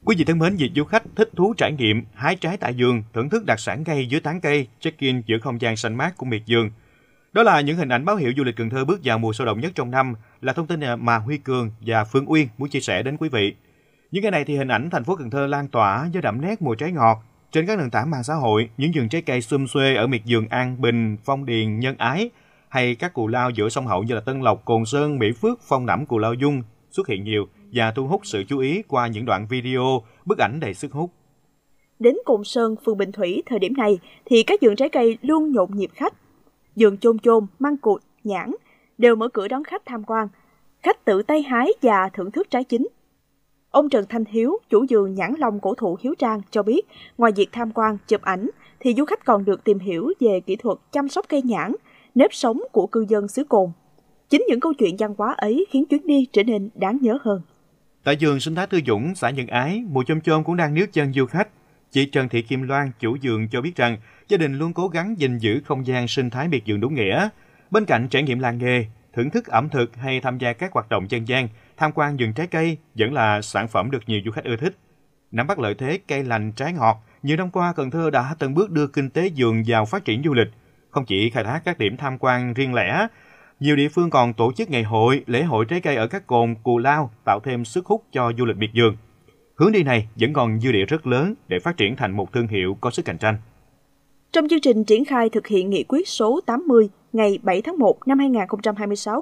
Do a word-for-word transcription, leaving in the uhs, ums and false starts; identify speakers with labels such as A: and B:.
A: Quý vị thân mến, việc du khách thích thú trải nghiệm hái trái tại vườn, thưởng thức đặc sản cây dưới tán cây, check-in giữa không gian xanh mát của miệt vườn. Đó là những hình ảnh báo hiệu du lịch Cần Thơ bước vào mùa sôi động nhất trong năm, là thông tin mà Huy Cường và Phương Uyên muốn chia sẻ đến quý vị. Những ngày này thì hình ảnh thành phố Cần Thơ lan tỏa với đậm nét mùa trái ngọt. Trên các nền tảng mạng xã hội, những vườn trái cây sum xuê ở miệt vườn An Bình, Phong Điền, Nhân Ái hay các cù lao giữa sông Hậu như là Tân Lộc, Cồn Sơn, Mỹ Phước, Phong Nẫm, Cù Lao Dung xuất hiện nhiều và thu hút sự chú ý qua những đoạn video, bức ảnh đầy sức hút.
B: Đến Cồn Sơn, phường Bình Thủy thời điểm này thì các vườn trái cây luôn nhộn nhịp khách. Vườn chôm chôm, măng cụt, nhãn đều mở cửa đón khách tham quan. Khách tự tay hái và thưởng thức trái chín. Ông Trần Thanh Hiếu, chủ vườn nhãn long cổ thụ Hiếu Trang cho biết, ngoài việc tham quan, chụp ảnh, thì du khách còn được tìm hiểu về kỹ thuật chăm sóc cây nhãn, nếp sống của cư dân xứ Cồn. Chính những câu chuyện văn hóa ấy khiến chuyến đi trở nên đáng nhớ hơn.
A: Tại vườn sinh thái Tư Dũng, xã Nhân Ái, mùa chôm chôm cũng đang níu chân du khách. Chị Trần Thị Kim Loan, chủ vườn cho biết rằng, gia đình luôn cố gắng gìn giữ không gian sinh thái miệt vườn đúng nghĩa. Bên cạnh trải nghiệm làng nghề, thưởng thức ẩm thực hay tham gia các hoạt động dân gian, tham quan vườn trái cây vẫn là sản phẩm được nhiều du khách ưa thích. Nắm bắt lợi thế cây lành trái ngọt, nhiều năm qua Cần Thơ đã từng bước đưa kinh tế vườn vào phát triển du lịch. Không chỉ khai thác các điểm tham quan riêng lẻ, nhiều địa phương còn tổ chức ngày hội, lễ hội trái cây ở các cồn, cù lao, tạo thêm sức hút cho du lịch miệt vườn. Hướng đi này vẫn còn dư địa rất lớn để phát triển thành một thương hiệu có sức cạnh tranh.
B: Trong chương trình triển khai thực hiện nghị quyết số tám mươi ngày bảy tháng một năm hai nghìn không trăm hai mươi sáu